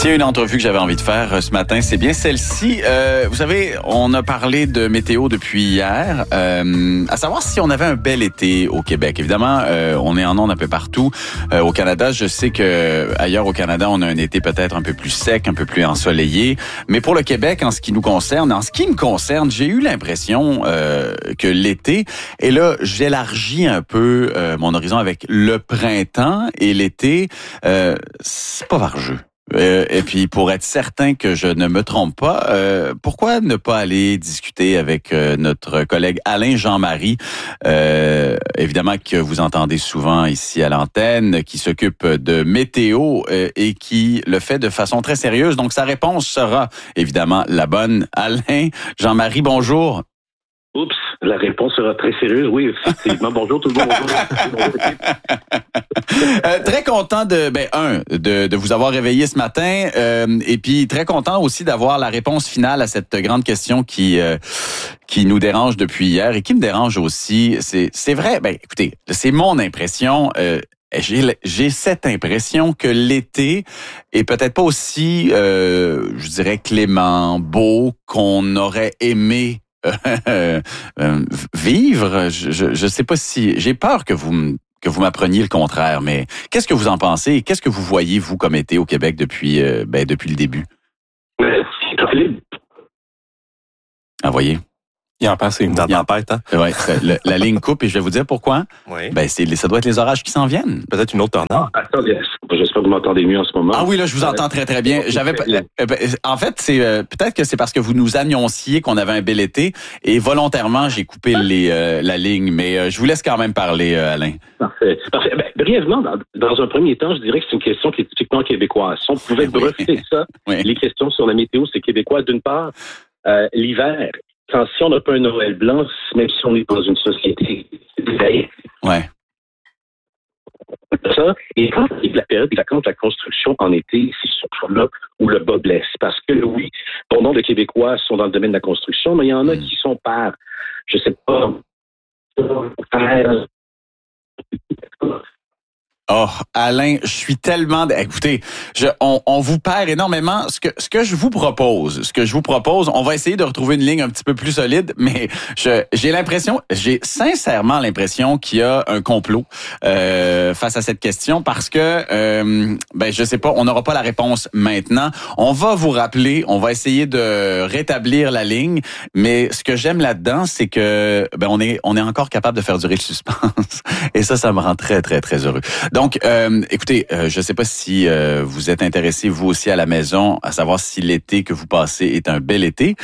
S'il y a une entrevue que j'avais envie de faire ce matin, c'est bien celle-ci. Vous savez, on a parlé de météo depuis hier, à savoir si on avait un bel été au Québec. Évidemment, on est en ondes un peu partout. Au Canada, je sais que ailleurs au Canada, on a un été peut-être un peu plus sec, un peu plus ensoleillé. Mais pour le Québec, en ce qui nous concerne, en ce qui me concerne, j'ai eu l'impression que l'été, et là, j'élargis un peu mon horizon avec le printemps et l'été, c'est pas vargeux. Et puis, pour être certain que je ne me trompe pas, pourquoi ne pas aller discuter avec notre collègue Alain Jean-Marie, évidemment que vous entendez souvent ici à l'antenne, qui s'occupe de météo et qui le fait de façon très sérieuse. Donc, sa réponse sera évidemment la bonne. Alain Jean-Marie, bonjour. Oups, la réponse sera très sérieuse. Oui, effectivement. Bonjour tout le monde. Très content de vous avoir réveillé ce matin et puis très content aussi d'avoir la réponse finale à cette grande question qui nous dérange depuis hier et qui me dérange aussi. C'est vrai, écoutez, c'est mon impression. J'ai cette impression que l'été est peut-être pas aussi, je dirais, clément, beau qu'on aurait aimé vivre. Je sais pas si j'ai peur que vous m'appreniez le contraire, mais qu'est-ce que vous en pensez? Qu'est-ce que vous voyez, vous, comme été au Québec depuis le début? Ah, voyez. Il en passe une tempête, hein? Ouais, la ligne coupe et je vais vous dire pourquoi. Oui. Ça doit être les orages qui s'en viennent. Peut-être une autre tornade. Attendez, j'espère que vous m'entendez mieux en ce moment. Ah oui, là, je vous entends très, très bien. En fait, c'est peut-être que c'est parce que vous nous annonciez qu'on avait un bel été et volontairement, j'ai coupé la ligne, mais je vous laisse quand même parler, Alain. Parfait. Brièvement, dans un premier temps, je dirais que c'est une question qui est typiquement québécoise. Si on pouvait brosser ça, les questions sur la météo, c'est québécois. D'une part, l'hiver, si on n'a pas un Noël blanc, même si on est dans une société, ouais. Ça, et quand la période des vacances de la construction en été, c'est surtout là où le bas blesse. Parce que oui, bon nombre de Québécois sont dans le domaine de la construction, mais il y en a qui sont par, je sais pas, Oh, Alain, je suis tellement... Écoutez, on vous perd énormément. Ce que je vous propose, on va essayer de retrouver une ligne un petit peu plus solide, mais j'ai sincèrement l'impression qu'il y a un complot face à cette question parce que, je sais pas, on n'aura pas la réponse maintenant. On va vous rappeler, on va essayer de rétablir la ligne, mais ce que j'aime là-dedans, c'est que on est encore capable de faire durer le suspense. Et ça me rend très, très, très heureux. Donc, écoutez, je ne sais pas si vous êtes intéressé, vous aussi, à la maison, à savoir si l'été que vous passez est un bel été.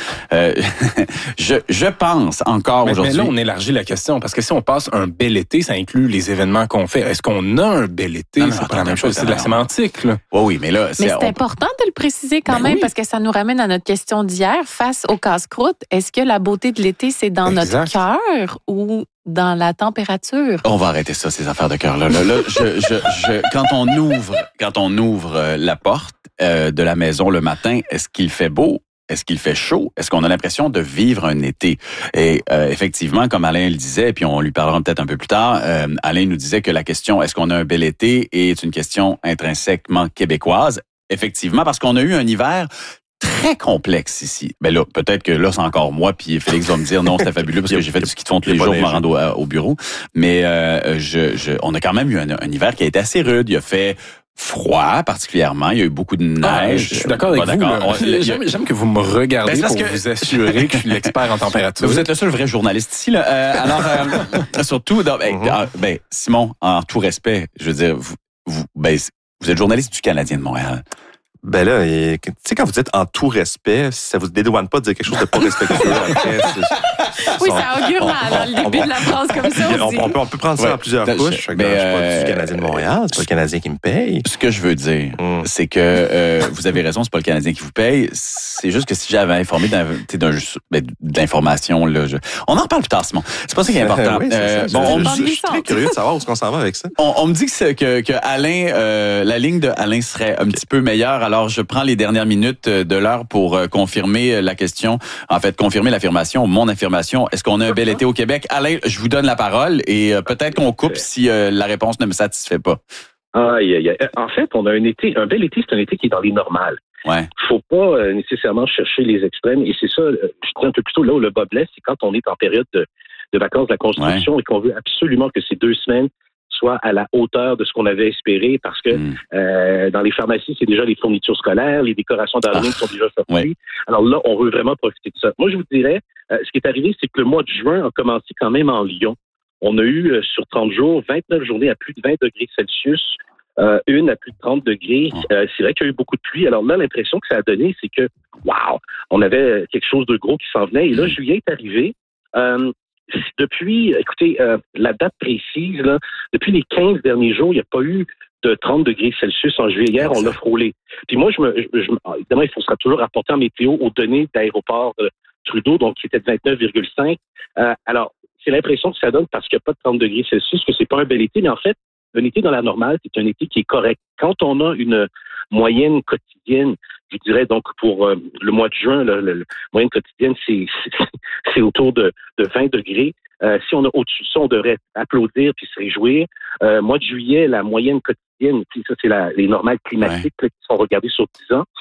Je pense encore aujourd'hui... Mais là, on élargit la question, parce que si on passe un bel été, ça inclut les événements qu'on fait. Est-ce qu'on a un bel été? C'est pas la même chose, c'est de la sémantique, là. Oui, mais là... c'est important de le préciser quand même, parce que ça nous ramène à notre question d'hier. Face au casse-croûte, est-ce que la beauté de l'été, c'est dans notre cœur ou... dans la température? On va arrêter ça, ces affaires de cœur là. Quand on ouvre la porte de la maison le matin, est-ce qu'il fait beau? Est-ce qu'il fait chaud? Est-ce qu'on a l'impression de vivre un été? Et effectivement, comme Alain le disait, puis on lui parlera peut-être un peu plus tard, Alain nous disait que la question « est-ce qu'on a un bel été ?» est une question intrinsèquement québécoise. Effectivement, parce qu'on a eu un hiver très complexe ici. Ben là, peut-être que là, c'est encore moi, puis Félix va me dire non, c'était fabuleux parce que j'ai fait du ski de fond tous les jours, je me rends au bureau. Mais on a quand même eu un hiver qui a été assez rude. Il a fait froid, particulièrement. Il y a eu beaucoup de neige. Je suis d'accord avec vous. J'aime que vous me regardez pour vous assurer que je suis l'expert en température. Vous êtes le seul vrai journaliste ici, là. Alors, surtout, Simon, en tout respect, je veux dire, vous êtes journaliste du Canadien de Montréal. Ben là, tu sais, quand vous dites en tout respect, ça vous dédouane pas de dire quelque chose de pas respectueux. Oui, ça augure mal, le début de la phrase comme ça aussi. On peut prendre ça en plusieurs couches. Je suis pas du Canadien de Montréal, c'est pas le Canadien qui me paye. Ce que je veux dire, c'est que vous avez raison, c'est pas le Canadien qui vous paye. C'est juste que si j'avais informé d'informations, là, on en reparle plus tard, Simon. C'est pas ça qui est important. Je suis très curieux de savoir où est-ce qu'on s'en va avec ça. On me dit que Alain, la ligne de Alain serait un petit peu meilleure. Alors, je prends les dernières minutes de l'heure pour confirmer la question. En fait, confirmer l'affirmation, mon affirmation. Est-ce qu'on a un bel été au Québec? Alain, je vous donne la parole et peut-être qu'on coupe si la réponse ne me satisfait pas. En fait, on a un bel été, c'est un été qui est dans les normales. faut pas nécessairement chercher les extrêmes. Et c'est ça, je dirais un peu plus tôt, là où le bas blesse, c'est quand on est en période de vacances de la construction et qu'on veut absolument que ces 2 semaines soient à la hauteur de ce qu'on avait espéré, parce que dans les pharmacies, c'est déjà les fournitures scolaires, les décorations d'Halloween sont déjà sorties. Oui. Alors là, on veut vraiment profiter de ça. Moi, je vous dirais, ce qui est arrivé, c'est que le mois de juin a commencé quand même en Lyon. On a eu, sur 30 jours, 29 journées à plus de 20 degrés Celsius, une à plus de 30 degrés. C'est vrai qu'il y a eu beaucoup de pluie. Alors là, l'impression que ça a donné, c'est que, on avait quelque chose de gros qui s'en venait. Et là, juillet est arrivé. Depuis, écoutez, la date précise, là, depuis les 15 derniers jours, il n'y a pas eu de 30 degrés Celsius en juillet. Hier, on l'a frôlé. Puis moi, évidemment, il sera toujours rapporter en météo aux données d'aéroport Trudeau, donc qui était de 29,5. Alors, c'est l'impression que ça donne parce qu'il n'y a pas de 30 degrés Celsius, que c'est pas un bel été, mais en fait, un été dans la normale, c'est un été qui est correct. Quand on a une moyenne quotidienne, je dirais donc pour le mois de juin, la moyenne quotidienne, c'est autour de 20 degrés. Si on a au-dessus de ça, on devrait applaudir puis se réjouir. Mois de juillet, la moyenne quotidienne, ça c'est les normales climatiques qui sont regardées sur 10 ans.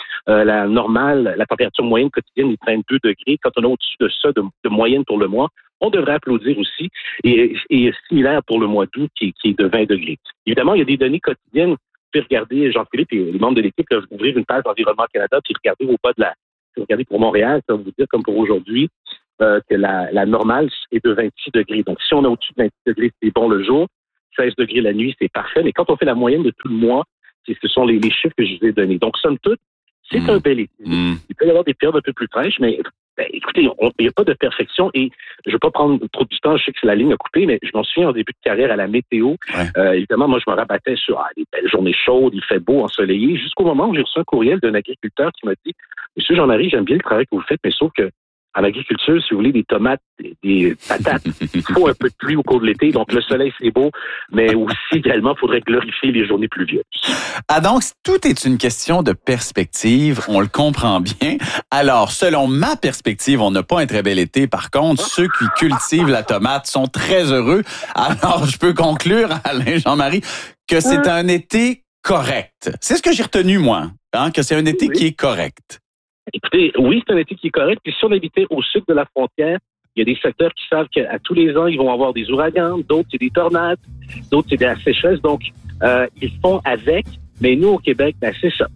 La température moyenne quotidienne est 22 degrés. Quand on a au-dessus de ça, de moyenne pour le mois, on devrait applaudir aussi. Et similaire pour le mois d'août qui est de 20 degrés. Évidemment, il y a des données quotidiennes. Vous pouvez regarder, Jean-Philippe et les membres de l'équipe peuvent ouvrir une page d'Environnement Canada puis regarder au bas regardez pour Montréal, ça va vous dire comme pour aujourd'hui que la normale est de 26 degrés. Donc, si on a au-dessus de 26 degrés, c'est bon le jour. 16 degrés la nuit, c'est parfait. Mais quand on fait la moyenne de tout le mois, ce sont les chiffres que je vous ai donnés. Donc, somme toute, c'est un bel été. Il peut y avoir des périodes un peu plus fraîches, mais écoutez, il n'y a pas de perfection et je ne veux pas prendre trop du temps, je sais que c'est la ligne à couper, mais je m'en souviens en début de carrière à la météo. Évidemment, moi, je me rabattais sur les belles journées chaudes, il fait beau, ensoleillé, jusqu'au moment où j'ai reçu un courriel d'un agriculteur qui m'a dit « Monsieur Jean-Marie, j'aime bien le travail que vous faites, mais sauf que en agriculture, si vous voulez, des tomates, des patates, il faut un peu de pluie au cours de l'été. Donc, le soleil, c'est beau, mais aussi, également, il faudrait glorifier les journées pluvieuses. Ah, donc, tout est une question de perspective. On le comprend bien. Alors, selon ma perspective, on n'a pas un très bel été. Par contre, ceux qui cultivent la tomate sont très heureux. Alors, je peux conclure, Alain Jean-Marie, que c'est un été correct. C'est ce que j'ai retenu, moi, que c'est un été qui est correct. Écoutez, oui, c'est un été qui est correct. Puis si on habitait au sud de la frontière, il y a des secteurs qui savent qu'à tous les ans, ils vont avoir des ouragans, d'autres, c'est des tornades, d'autres, c'est de la sécheresse. Donc, ils font avec. Mais nous, au Québec, c'est ça.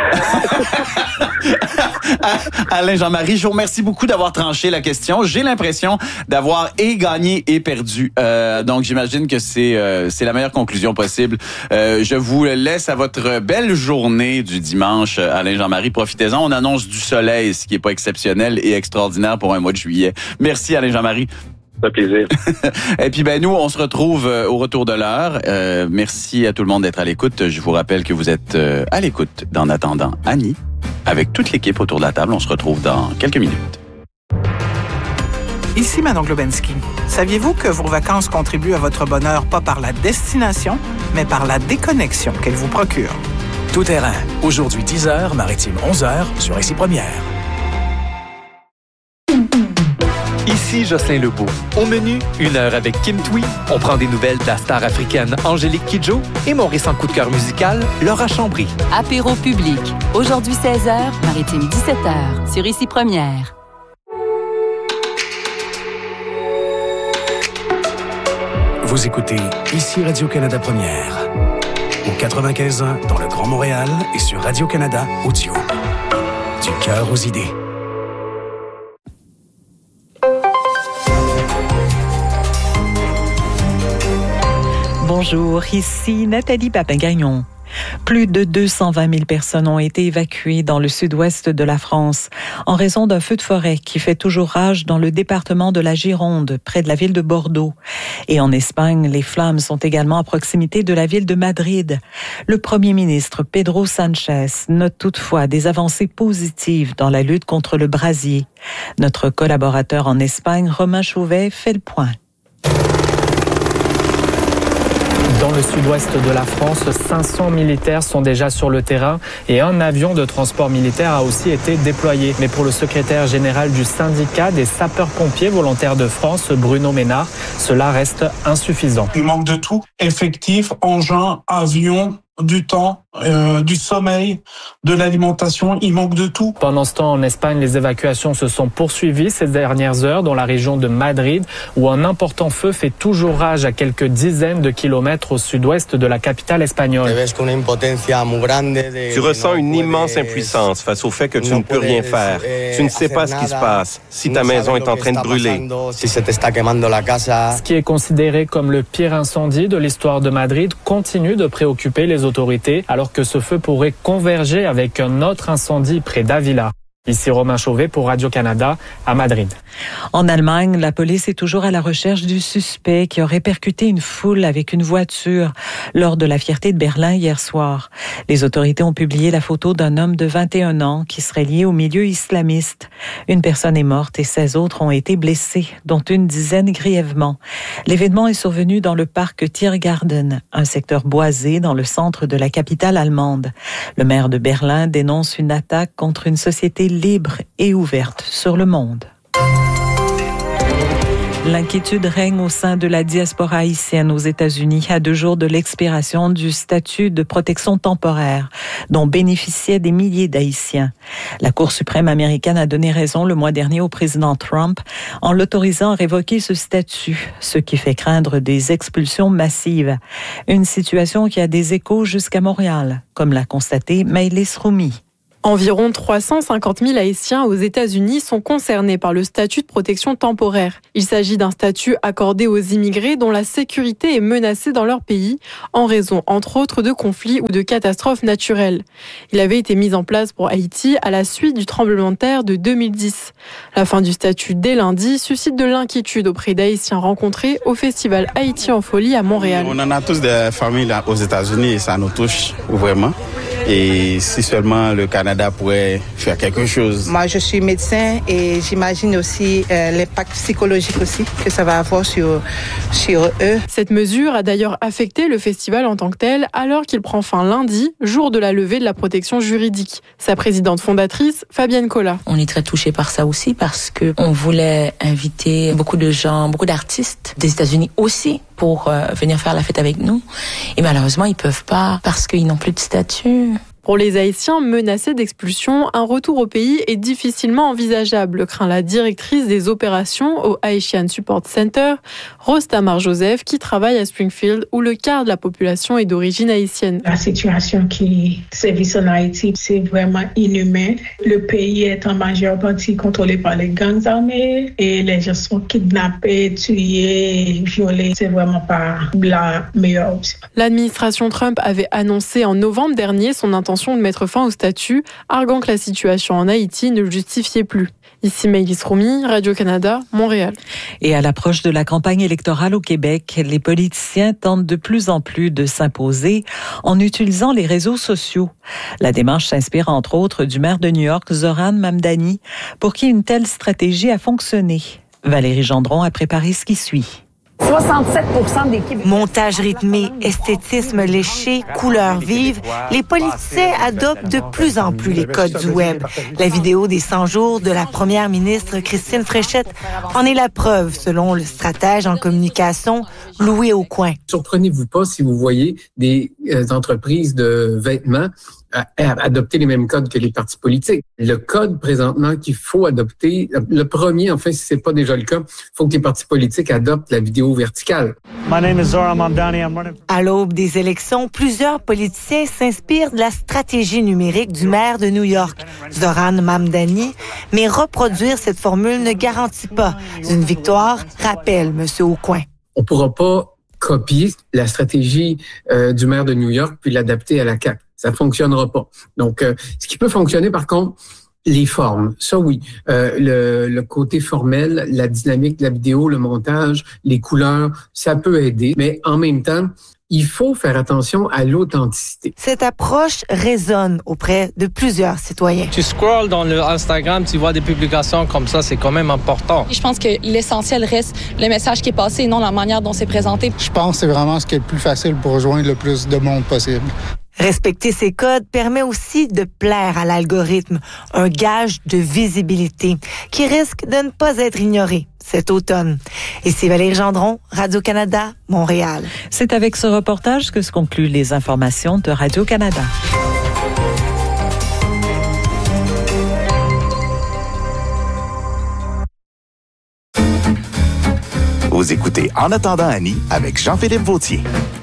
Alain Jean-Marie, je vous remercie beaucoup d'avoir tranché la question. J'ai l'impression d'avoir gagné et perdu. Donc, j'imagine que c'est la meilleure conclusion possible. Je vous laisse à votre belle journée du dimanche, Alain Jean-Marie. Profitez-en. On annonce du soleil, ce qui n'est pas exceptionnel et extraordinaire pour un mois de juillet. Merci, Alain Jean-Marie. Ça fait plaisir. Et puis, nous, on se retrouve au retour de l'heure. Merci à tout le monde d'être à l'écoute. Je vous rappelle que vous êtes à l'écoute d'En attendant Annie. Avec toute l'équipe autour de la table, on se retrouve dans quelques minutes. Ici Manon Globensky. Saviez-vous que vos vacances contribuent à votre bonheur pas par la destination, mais par la déconnexion qu'elles vous procurent? Tout terrain. Aujourd'hui 10h, Maritime 11h sur Ici Première. Ici Jocelyn Lebeau. Au menu, 1 heure avec Kim Thuy. On prend des nouvelles de la star africaine Angélique Kidjo et mon récent coup de cœur musical, Laura Chambry. Apéro public. Aujourd'hui 16h, Maritime 17h sur Ici Première. Vous écoutez Ici Radio-Canada Première. Au 95.1 dans le Grand Montréal et sur Radio-Canada Audio. Du cœur aux idées. Bonjour, ici Nathalie Papin-Gagnon. Plus de 220 000 personnes ont été évacuées dans le sud-ouest de la France en raison d'un feu de forêt qui fait toujours rage dans le département de la Gironde, près de la ville de Bordeaux. Et en Espagne, les flammes sont également à proximité de la ville de Madrid. Le premier ministre Pedro Sánchez note toutefois des avancées positives dans la lutte contre le brasier. Notre collaborateur en Espagne, Romain Chauvet, fait le point. Dans le sud-ouest de la France, 500 militaires sont déjà sur le terrain et un avion de transport militaire a aussi été déployé. Mais pour le secrétaire général du syndicat des sapeurs-pompiers volontaires de France, Bruno Ménard, cela reste insuffisant. Il manque de tout. Effectifs, engins, avions, du temps, du sommeil, de l'alimentation. Il manque de tout. Pendant ce temps, en Espagne, les évacuations se sont poursuivies ces dernières heures dans la région de Madrid, où un important feu fait toujours rage à quelques dizaines de kilomètres au sud-ouest de la capitale espagnole. Tu ressens une immense impuissance face au fait que tu ne peux rien faire. Tu ne sais pas ce qui se passe, si ta maison est en train de brûler. Ce qui est considéré comme le pire incendie de l'histoire de Madrid continue de préoccuper les autorités, alors que ce feu pourrait converger avec un autre incendie près d'Ávila. Ici Romain Chauvet pour Radio-Canada à Madrid. En Allemagne, la police est toujours à la recherche du suspect qui aurait percuté une foule avec une voiture lors de la Fierté de Berlin hier soir. Les autorités ont publié la photo d'un homme de 21 ans qui serait lié au milieu islamiste. Une personne est morte et 16 autres ont été blessés, dont une dizaine grièvement. L'événement est survenu dans le parc Tiergarten, un secteur boisé dans le centre de la capitale allemande. Le maire de Berlin dénonce une attaque contre une société libre et ouverte sur le monde. L'inquiétude règne au sein de la diaspora haïtienne aux États-Unis à 2 jours de l'expiration du statut de protection temporaire dont bénéficiaient des milliers d'Haïtiens. La Cour suprême américaine a donné raison le mois dernier au président Trump en l'autorisant à révoquer ce statut, ce qui fait craindre des expulsions massives. Une situation qui a des échos jusqu'à Montréal, comme l'a constaté Maëlys Roumi. Environ 350 000 Haïtiens aux États-Unis sont concernés par le statut de protection temporaire. Il s'agit d'un statut accordé aux immigrés dont la sécurité est menacée dans leur pays en raison, entre autres, de conflits ou de catastrophes naturelles. Il avait été mis en place pour Haïti à la suite du tremblement de terre de 2010. La fin du statut dès lundi suscite de l'inquiétude auprès d'Haïtiens rencontrés au festival Haïti en folie à Montréal. On en a tous des familles là aux États-Unis et ça nous touche vraiment. Et si seulement le Canada pourrait faire quelque chose. Moi, je suis médecin et j'imagine aussi l'impact psychologique aussi que ça va avoir sur eux. Cette mesure a d'ailleurs affecté le festival en tant que tel, alors qu'il prend fin lundi, jour de la levée de la protection juridique. Sa présidente fondatrice, Fabienne Collat. On est très touchés par ça aussi parce que on voulait inviter beaucoup de gens, beaucoup d'artistes des États-Unis aussi pour venir faire la fête avec nous. Et malheureusement, ils peuvent pas parce qu'ils n'ont plus de statut. Pour les Haïtiens menacés d'expulsion, un retour au pays est difficilement envisageable, craint la directrice des opérations au Haitian Support Center, Rose Tamar Joseph, qui travaille à Springfield, où le quart de la population est d'origine haïtienne. La situation qui sévit en Haïti, c'est vraiment inhumain. Le pays est en majeure partie contrôlé par les gangs armés et les gens sont kidnappés, tués, violés. C'est vraiment pas la meilleure option. L'administration Trump avait annoncé en novembre dernier son intention de mettre fin au statut, arguant que la situation en Haïti ne le justifiait plus. Ici Maëlys Roumi, Radio-Canada, Montréal. Et à l'approche de la campagne électorale au Québec, les politiciens tentent de plus en plus de s'imposer en utilisant les réseaux sociaux. La démarche s'inspire entre autres du maire de New York, Zoran Mamdani, pour qui une telle stratégie a fonctionné. Valérie Gendron a préparé ce qui suit. 67% des Québécois. Montage rythmé, esthétisme léché, couleurs vives, les politiciens adoptent de plus en plus les codes du web. La vidéo des 100 jours de la première ministre Christine Fréchette en est la preuve, selon le stratège en communication Louis Aucoin. Surprenez-vous pas si vous voyez des entreprises de vêtements adopter les mêmes codes que les partis politiques. Le code présentement qu'il faut adopter, le premier, en fait, si c'est pas déjà le cas, il faut que les partis politiques adoptent la vidéo verticale. À l'aube des élections, plusieurs politiciens s'inspirent de la stratégie numérique du maire de New York, Zoran Mamdani, mais reproduire cette formule ne garantit pas une victoire, rappelle M. Aucoin. On pourra pas copier la stratégie du maire de New York puis l'adapter à la CAQ. Ça fonctionnera pas. Donc, ce qui peut fonctionner, par contre, les formes. Ça, oui. Le côté formel, la dynamique de la vidéo, le montage, les couleurs, ça peut aider. Mais en même temps, il faut faire attention à l'authenticité. Cette approche résonne auprès de plusieurs citoyens. Tu scrolles dans le Instagram, tu vois des publications comme ça, c'est quand même important. Je pense que l'essentiel reste le message qui est passé et non la manière dont c'est présenté. Je pense que c'est vraiment ce qui est le plus facile pour rejoindre le plus de monde possible. Respecter ces codes permet aussi de plaire à l'algorithme, un gage de visibilité qui risque de ne pas être ignoré cet automne. Ici Valérie Gendron, Radio-Canada, Montréal. C'est avec ce reportage que se concluent les informations de Radio-Canada. Vous écoutez En attendant Annie avec Jean-Philippe Vautier.